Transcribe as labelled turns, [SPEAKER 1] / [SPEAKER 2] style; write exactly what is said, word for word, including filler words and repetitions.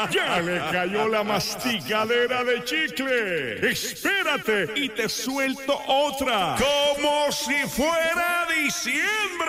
[SPEAKER 1] Ya le cayó la masticadera de chicle. Espérate y te suelto otra. Como si fuera diciembre.